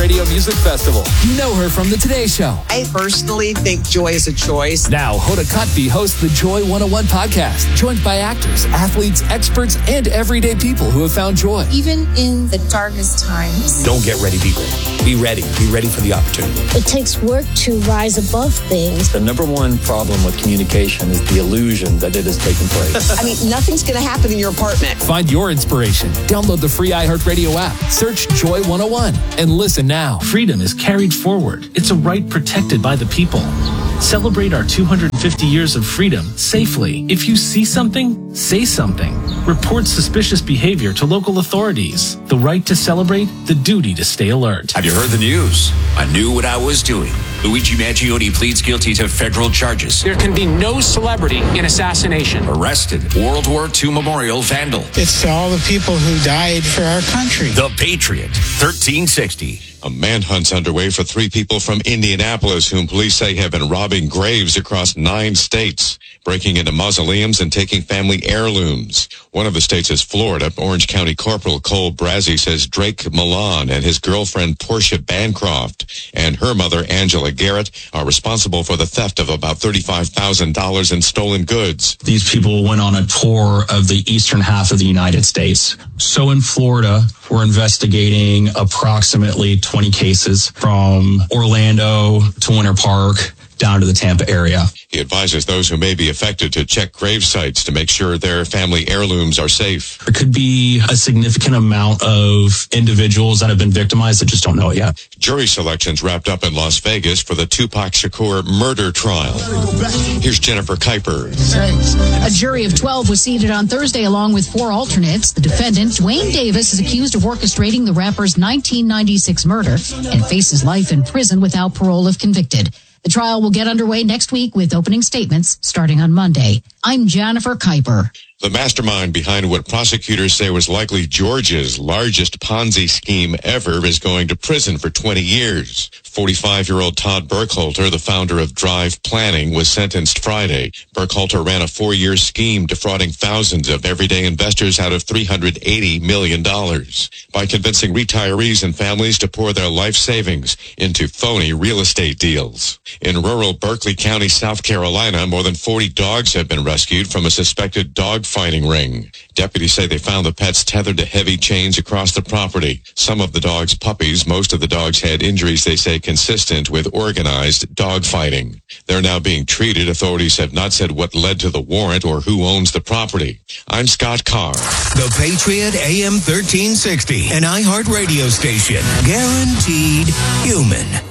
Radio Music Festival. You know her from The Today Show. I personally think joy is a choice. Now, Hoda Kotb hosts the Joy 101 podcast, joined by actors, athletes, experts, and everyday people who have found joy. Even in the darkest times. Don't get ready, be ready. Be ready. Be ready for the opportunity. It takes work to rise above things. The number one problem with communication is the illusion that it is taking place. I mean, nothing's going to happen in your apartment. Find your inspiration. Download the free iHeartRadio app. Search Joy 101 and listen now. Freedom is carried forward. It's a right protected by the people. Celebrate our 250 years of freedom safely. If you see something, say something. Report suspicious behavior to local authorities. The right to celebrate, the duty to stay alert. Have you heard the news? I knew what I was doing. Luigi Mangione pleads guilty to federal charges. There can be no celebrity in assassination. Arrested. World War II memorial vandal. It's to all the people who died for our country. The Patriot. 1360. A manhunt's underway for 3 people from Indianapolis whom police say have been robbing graves across 9 states, breaking into mausoleums and taking family heirlooms. One of the states is Florida. Orange County Corporal Cole Brazzi says Drake Milan and his girlfriend Portia Bancroft and her mother Angela Garrett are responsible for the theft of about $35,000 in stolen goods. These people went on a tour of the eastern half of the United States. So in Florida, we're investigating approximately 20 cases from Orlando to Winter Park down to the Tampa area. He advises those who may be affected to check grave sites to make sure their family heirlooms are safe. There could be a significant amount of individuals that have been victimized that just don't know it yet. Jury selections wrapped up in Las Vegas for the Tupac Shakur murder trial. Here's Jennifer Kuiper. A jury of 12 was seated on Thursday along with 4 alternates. The defendant, Dwayne Davis, is accused of orchestrating the rapper's 1996 murder and faces life in prison without parole if convicted. The trial will get underway next week with opening statements starting on Monday. I'm Jennifer Kuiper. The mastermind behind what prosecutors say was likely Georgia's largest Ponzi scheme ever is going to prison for 20 years. 45-year-old Todd Burkhalter, the founder of Drive Planning, was sentenced Friday. Burkhalter ran a 4-year scheme defrauding thousands of everyday investors out of $380 million by convincing retirees and families to pour their life savings into phony real estate deals. In rural Berkeley County, South Carolina, more than 40 dogs have been rescued from a suspected dog fighting ring. Deputies say they found the pets tethered to heavy chains across the property. Some of the dogs puppies. Most of the dogs had injuries they say consistent with organized dog fighting. They're now being treated. Authorities have not said what led to the warrant or who owns the property. I'm Scott Carr. The Patriot AM 1360, an iHeart radio station. Guaranteed human.